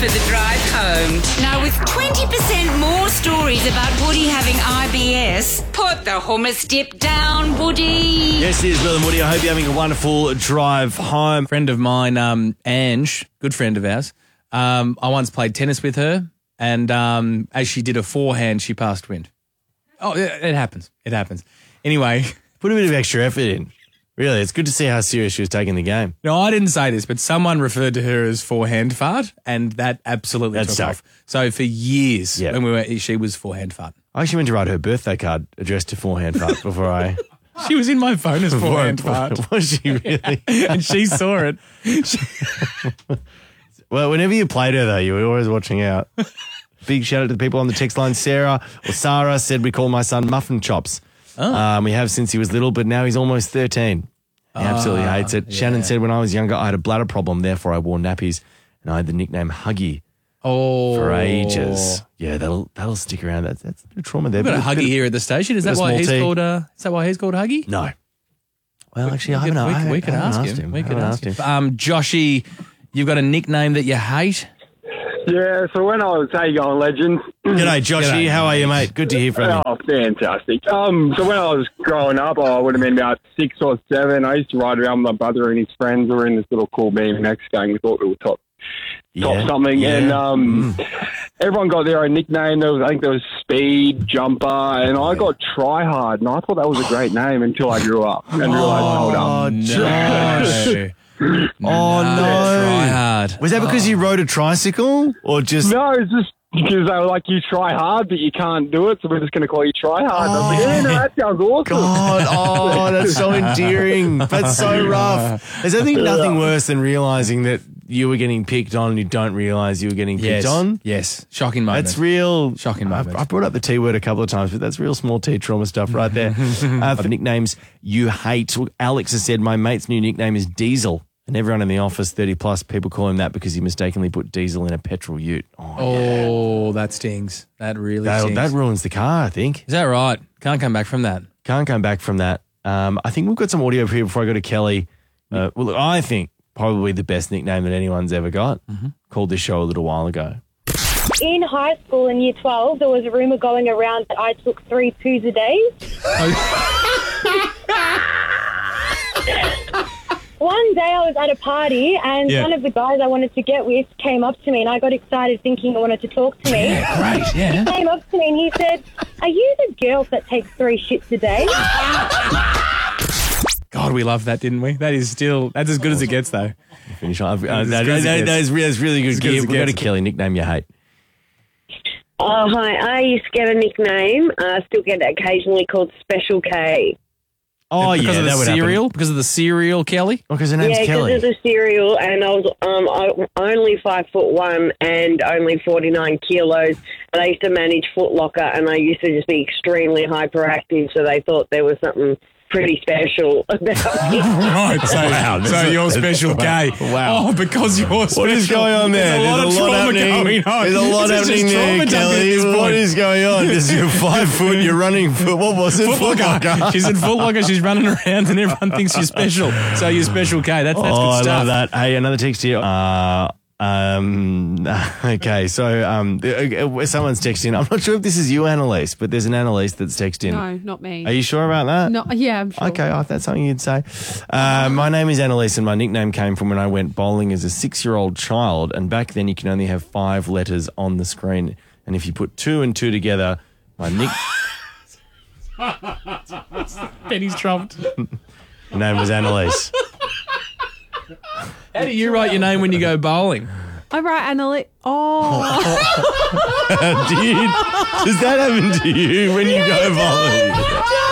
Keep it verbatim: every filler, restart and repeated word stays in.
for the drive home. Now, with twenty percent more stories about Woody having I B S, put the hummus dip down, Woody. Yes, it is, Will and Woody. I hope you're having a wonderful drive home. Friend of mine, um, Ange, good friend of ours, um, I once played tennis with her, and um, as she did a forehand, she passed wind. Oh, it, it happens. It happens. Anyway. Put a bit of extra effort in. Really, it's good to see how serious she was taking the game. No, I didn't say this, but someone referred to her as forehand fart, and that absolutely That's took so. off. So for years, Yeah. when we were, she was forehand fart. I actually went to write her birthday card addressed to forehand fart before I... She was in my phone as forehand fart. Was she really? And she saw it. She- Well, whenever you played her, though, you were always watching out. Big shout out to the people on the text line. Sarah or Sarah said, we call my son Muffin Chops. Oh. Um, we have since he was little, but now he's almost thirteen. He absolutely hates it. yeah. Shannon said, when I was younger, I had a bladder problem, therefore I wore nappies, and I had the nickname Huggy oh. for ages. Yeah, that'll that'll stick around. That's, that's a bit of trauma there. We've got a Bit of- Huggy here at the station. Is bit that of why small he's tea. called? Uh, is that why he's called Huggy? No. Well, actually, I we haven't, could, I we, haven't, we could I haven't ask asked him. him. We I could haven't ask asked him. Um, Joshy, you've got a nickname that you hate. Yeah, so when I was, how you going, legends? G'day, Joshy. G'day, How are you, mate? Good to hear from you. Oh, fantastic. Um, so when I was growing up, I would have been about six or seven. I used to ride around with my brother and his friends. We were in this little cool B M X gang. We thought we were top, top Yeah, something. yeah. And um, everyone got their own nickname. There was, I think there was Speed, Jumper, and I got Try Hard. And I thought that was a great name until I grew up and realised, hold Oh, up. Josh. Oh, no. Try hard. Was that because you rode a tricycle or just... No, it's just because they were like, you try hard, but you can't do it, so we're just going to call you Try Hard. And I was like, yeah, no, that sounds awesome. God, oh, that's so endearing. That's so rough. There's I think nothing worse than realising that you were getting picked on and you don't realise you were getting picked Yes. on. Yes. Shocking moment. That's real. Shocking I, moment. I brought up the T word a couple of times, but that's real small T trauma stuff right there. uh, for nicknames you hate, Alex has said, my mate's new nickname is Diesel. And everyone in the office, thirty plus, people call him that because he mistakenly put diesel in a petrol ute. Oh, Oh, that stings. That really that, stings. that ruins the car, I think. Is that right? Can't come back from that. Can't come back from that. Um, I think we've got some audio here before I go to Kelly. Uh, well, look, I think probably the best nickname that anyone's ever got. Mm-hmm. Called this show a little while ago. In high school in year twelve, there was a rumour going around that I took three poos a day. One day I was at a party and Yeah. one of the guys I wanted to get with came up to me and I got excited thinking he wanted to talk to me. Great, yeah. He came up to me and he said, are you the girl that takes three shits a day? God, we loved that, didn't we? That is still, that's as good as it gets, though. Finish off. Uh, As that, good as it that, gets. that is, that's really good. As good as gear. it We've got to gets. Kelly, nickname you hate. Oh, hi. I used to get a nickname. I still get it occasionally called Special K. Oh, because yeah, of the that would cereal? happen. Because of the cereal, Kelly? Oh, because her name's Yeah, because Kelly. of the cereal, and I was um, I, only five foot one and only forty-nine kilos. But I used to manage Foot Locker, and I used to just be extremely hyperactive, so they thought there was something pretty special about me. Right, so, Wow, this so is- you're special K. Wow. Oh, because you're special. What is going on there? There's a lot There's of a lot trauma happening. going on. There's a lot This is happening just there, trauma dumping at this Kelly. What point. is going on? Because you're five foot, you're running for, what was it? Foot Locker. She's in Foot Locker. She's running around and everyone thinks you're special. So you're special K. That's, that's oh, good stuff. I love that. Hey, another text here. Uh, um, okay, so um, uh, someone's texting. I'm not sure if this is you, Annalise, but there's an Annalise that's texting. No, not me. Are you sure about that? No, yeah, I'm sure. Okay, oh, that's something you'd say. Uh, my name is Annalise, and my nickname came from when I went bowling as a six-year-old child. And back then, you can only have five letters on the screen. And if you put two and two together, my nick Penny's trumped. name was Annalise. How do you write your name when you go bowling? I write Annalise. Oh, Dude, does that happen to you when you go bowling?